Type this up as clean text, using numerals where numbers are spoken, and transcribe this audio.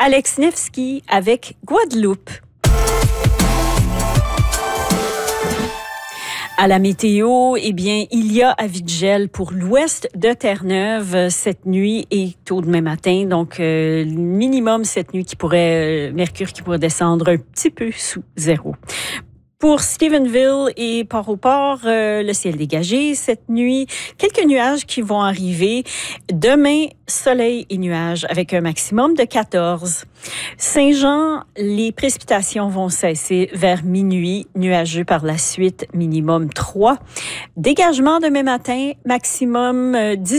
Alex Nevsky avec Guadeloupe. À la météo, eh bien, il y a avis de gel pour l'ouest de Terre-Neuve cette nuit et tôt demain matin. Donc, minimum cette nuit mercure qui pourrait descendre un petit peu sous zéro. Pour Stephenville et Port-au-Port, le ciel dégagé cette nuit. Quelques nuages qui vont arriver. Demain, soleil et nuages avec un maximum de 14. Saint-Jean, les précipitations vont cesser vers minuit. Nuageux par la suite, minimum 3. Dégagement demain matin, maximum 10.